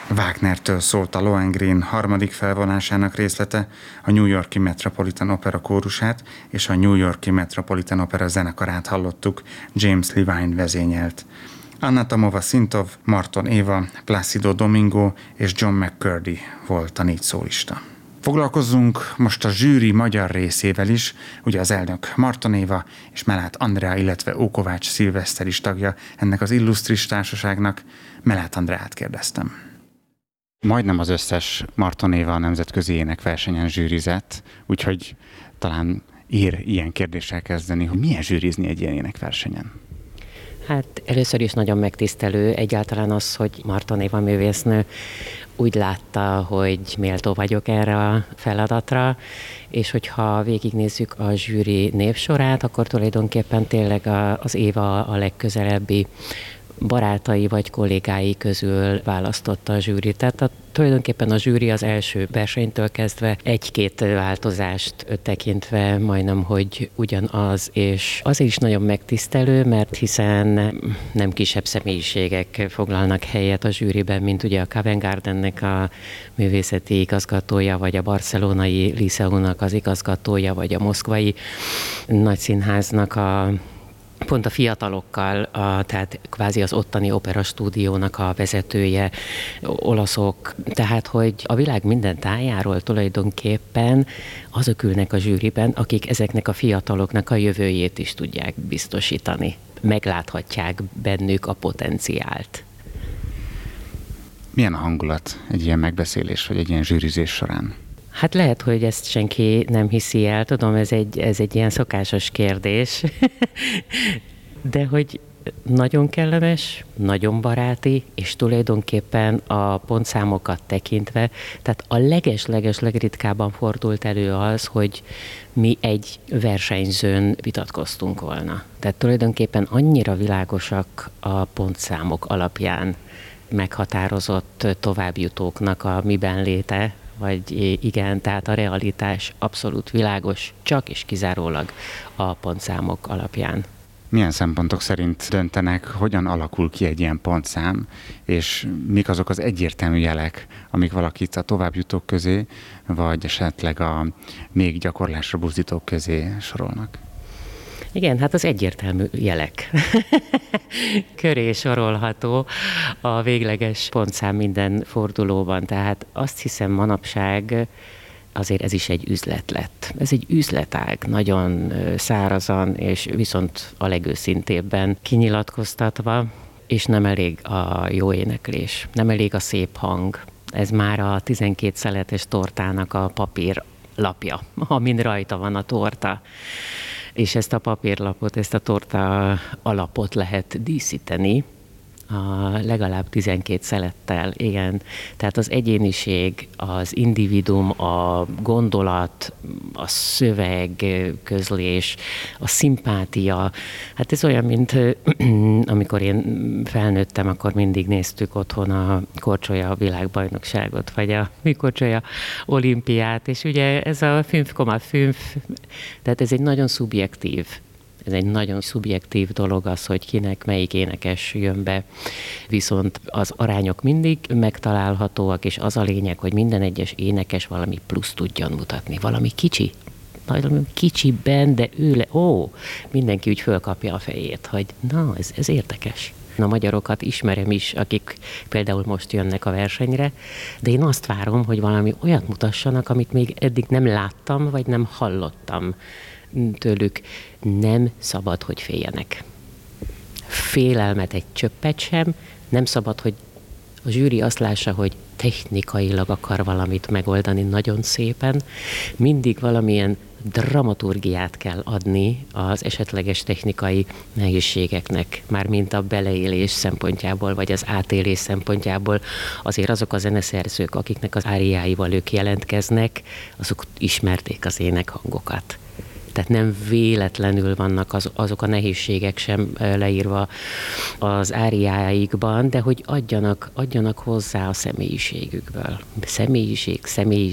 Wagnertől szólt a Lohengrin harmadik felvonásának részlete, a New York-i Metropolitan Opera kórusát és a New York-i Metropolitan Opera zenekarát hallottuk, James Levine vezényelt. Anna Tomova-Sintov, Marton Éva, Plácido Domingo és John McCurdy volt a 4 szólista. Foglalkozzunk most a zsűri magyar részével is, ugye az elnök Marton Éva és Mellát Andrea, illetve Ókovács Szilveszter is tagja ennek az illusztris társaságnak. Mellát Andreát kérdeztem. Majdnem az összes Marton Éva nemzetközi énekversenyen zsűrizett, úgyhogy talán ér ilyen kérdéssel kezdeni, hogy milyen zsűrizni egy ilyen énekversenyen? Hát először is nagyon megtisztelő egyáltalán az, hogy Marton Éva művésznő úgy látta, hogy méltó vagyok erre a feladatra, és hogyha végignézzük a zsűri névsorát, akkor tulajdonképpen tényleg az Éva a legközelebbi barátai vagy kollégái közül választotta a zsűri. Tehát tulajdonképpen a zsűri az első versenytől kezdve egy-két változást tekintve majdnem, hogy ugyanaz, és azért is nagyon megtisztelő, mert hiszen nem kisebb személyiségek foglalnak helyet a zsűriben, mint ugye a Covent Gardennek a művészeti igazgatója, vagy a barcelonai Liceumnak az igazgatója, vagy a moszkvai nagyszínháznak pont a fiatalokkal, tehát kvázi az ottani operastúdiónak a vezetője, olaszok, tehát hogy a világ minden tájáról tulajdonképpen azok ülnek a zsűriben, akik ezeknek a fiataloknak a jövőjét is tudják biztosítani. Megláthatják bennük a potenciált. Milyen a hangulat egy ilyen megbeszélés, vagy egy ilyen zsűrizés során? Hát lehet, hogy ezt senki nem hiszi el, tudom, ez egy ilyen szokásos kérdés, de hogy nagyon kellemes, nagyon baráti, és tulajdonképpen a pontszámokat tekintve, tehát a leges legritkábban fordult elő az, hogy mi egy versenyzőn vitatkoztunk volna. Tehát tulajdonképpen annyira világosak a pontszámok alapján meghatározott továbbjutóknak a miben léte, vagy igen, tehát a realitás abszolút világos, csak és kizárólag a pontszámok alapján. Milyen szempontok szerint döntenek, hogyan alakul ki egy ilyen pontszám, és mik azok az egyértelmű jelek, amik valakit a továbbjutók közé, vagy esetleg a még gyakorlásra buzdítók közé sorolnak? Igen, hát az egyértelmű jelek köré sorolható a végleges pontszám minden fordulóban. Tehát azt hiszem manapság azért ez is egy üzlet lett. Ez egy üzletág, nagyon szárazan, és viszont a legőszintébben kinyilatkoztatva, és nem elég a jó éneklés, nem elég a szép hang. Ez már a 12 szeletes tortának a papírlapja, amin rajta van a torta. És ezt a papírlapot, ezt a torta alapot lehet díszíteni, legalább 12 szelettel, igen. Tehát az egyéniség, az individuum, a gondolat, a szöveg, közlés, a szimpátia. Hát ez olyan, mint amikor én felnőttem, akkor mindig néztük otthon a korcsolya világbajnokságot, vagy a mi korcsolya olimpiát, és ugye ez a fünf, tehát ez egy nagyon szubjektív. Ez egy nagyon szubjektív dolog az, hogy kinek melyik énekes jön be, viszont az arányok mindig megtalálhatóak, és az a lényeg, hogy minden egyes énekes valami plusz tudjon mutatni, valami kicsi, nagyon kicsiben, de mindenki úgy fölkapja a fejét, hogy na, ez érdekes. A magyarokat ismerem is, akik például most jönnek a versenyre, de én azt várom, hogy valami olyat mutassanak, amit még eddig nem láttam, vagy nem hallottam tőlük. Nem szabad, hogy féljenek. Félelmet egy csöppet sem, nem szabad, hogy a zsűri azt lássa, hogy technikailag akar valamit megoldani nagyon szépen. Mindig valamilyen dramaturgiát kell adni az esetleges technikai nehézségeknek, mármint a beleélés szempontjából, vagy az átélés szempontjából. Azért azok a zeneszerzők, akiknek az áriáival ők jelentkeznek, azok ismerték az énekhangokat. Tehát nem véletlenül vannak azok a nehézségek sem leírva az áriáikban, de hogy adjanak hozzá a személyiségükből. Személyiség,